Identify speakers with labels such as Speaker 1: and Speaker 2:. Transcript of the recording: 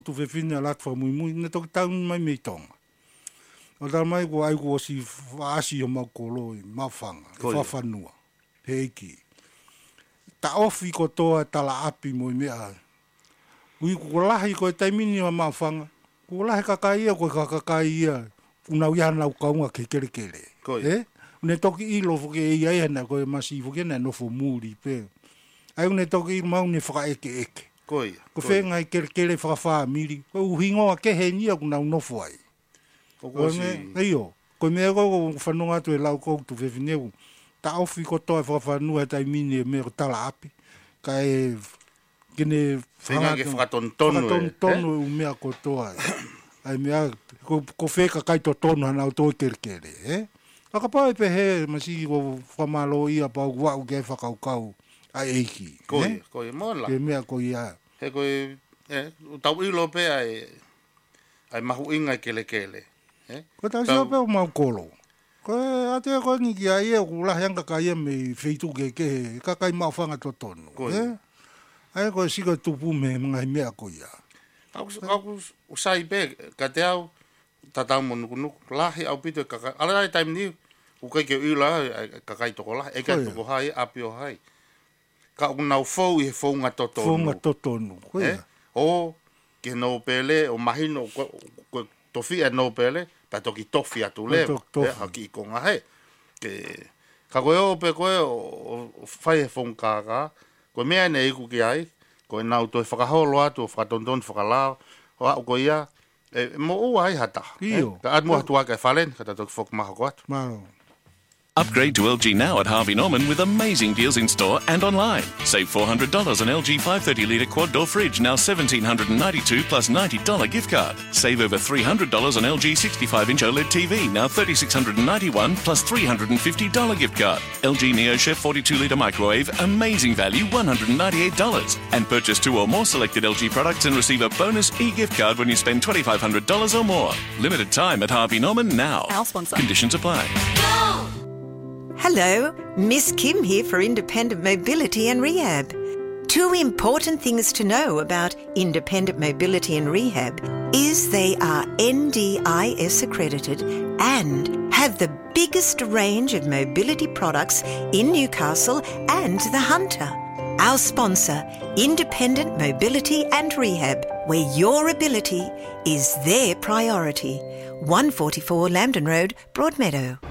Speaker 1: tu whewhine a latwa mui, ne toki taun mai mei tonga. O tā mai ko ai ko si whaasi o maukolo i mawhanga, i whawhanua, heiki. Ta ofi ko toa tala api mo i mea. Ui ko lahi ko e taimini o mawhanga, ko lahi kakaia ko kakaia, unau iana u kaunga ke kere. Ne toki ilo fuke e iaiana ko e masi fuke na nofo muri pe. Ai une toki i mau ne whakaeke. Ko whenga i kere whakawhamiri, ko uhingoa ke he nia kuna unofo ai. Eio, ko mea ko whanonga atu e lau koutu whewhineu. Ta ofi ko toa whakawhanua taimini e mea ko tala api. Ka e kene
Speaker 2: whenga ke whakatontonu
Speaker 1: whakatontonu e mea ko toa. Ai mea, ko wheka kai to tonu hana o toi kere. Whakapau e pehe, masi ko whamalo ia pau wau ke whakaukau ai eiki.
Speaker 2: Koe, mola.
Speaker 1: Ke mea ko ia.
Speaker 2: He koe, tau ilo pe ai mahu inga kele.
Speaker 1: Ko tau siya pe o mau kolo. Ko ate ko ni ki ai e ku lahianga ka ia me feitu ke kakai mau whanga to tonu. Ai ko siko tupu me mga mea ko ia.
Speaker 2: Aku usai pe, ka te au, tatau mo nuku lahi au pito kakai. Ala ai taim ni, ukai ke ila kakai toko lahi, eka toko hai, api o hai. Ka unau fau i he fau ngā totonu.
Speaker 1: Fau ngā totonu,
Speaker 2: O, ke no pele, o mahino, tofi e no pele, pa toki tofi atu le, haki i konga he. Ka koe o pe koe, o whai he fau ngā, koe mea ne iku ki ai, koe nau toi whakaholo atu, o whakatontonu, whakalao, o au koe ia, mo ua ai hata. Ka admu hatu aka e whalen, ka toki whakamaha ko atu.
Speaker 1: Maro.
Speaker 3: Upgrade to LG now at Harvey Norman with amazing deals in store and online. Save $400 on LG 530-litre quad-door fridge, now $1,792 plus $90 gift card. Save over $300 on LG 65-inch OLED TV, now $3,691 plus $350 gift card. LG NeoChef 42-litre microwave, amazing value, $198. And purchase 2 or more selected LG products and receive a bonus e-gift card when you spend $2,500 or more. Limited time at Harvey Norman now.
Speaker 4: Our sponsor.
Speaker 3: Conditions apply.
Speaker 5: Hello, Miss Kim here for Independent Mobility and Rehab. 2 important things to know about Independent Mobility and Rehab is they are NDIS accredited and have the biggest range of mobility products in Newcastle and the Hunter. Our sponsor, Independent Mobility and Rehab, where your ability is their priority. 144 Lambton Road, Broadmeadow.